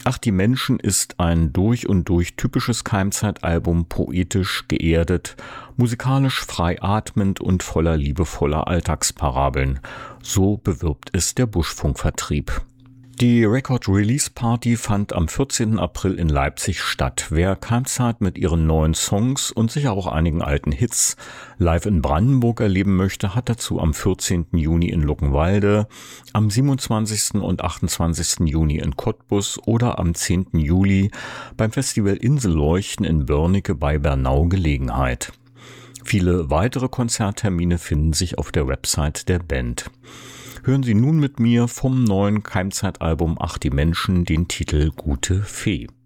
Ach, die Menschen ist ein durch und durch typisches Keimzeitalbum, poetisch, geerdet, musikalisch frei atmend und voller liebevoller Alltagsparabeln. So bewirbt es der Buschfunk-Vertrieb. Die Record-Release-Party fand am 14. April in Leipzig statt. Wer Keimzeit mit ihren neuen Songs und sicher auch einigen alten Hits live in Brandenburg erleben möchte, hat dazu am 14. Juni in Luckenwalde, am 27. und 28. Juni in Cottbus oder am 10. Juli beim Festival Inselleuchten in Börnecke bei Bernau Gelegenheit. Viele weitere Konzerttermine finden sich auf der Website der Band. Hören Sie nun mit mir vom neuen Keimzeitalbum Ach, die Menschen den Titel Gute Fee.